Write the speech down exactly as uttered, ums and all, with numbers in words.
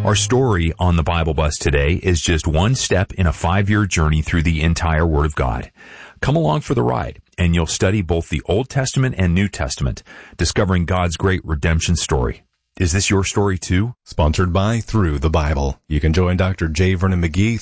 Our story on the Bible Bus today is just one step in a five-year journey through the entire Word of God. Come along for the ride, and you'll study both the Old Testament and New Testament, discovering God's great redemption story. Is this your story too? Sponsored by Through the Bible. You can join Doctor J. Vernon McGee